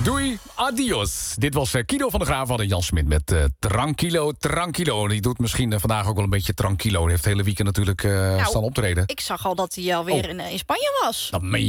Doei, adios. Dit was Kido van der Graaf, hadden Jan Smit met Tranquilo, Tranquilo. Die doet misschien vandaag ook wel een beetje tranquilo. Die heeft het hele weekend natuurlijk staan optreden. Ik zag al dat hij alweer in Spanje was. Dat meen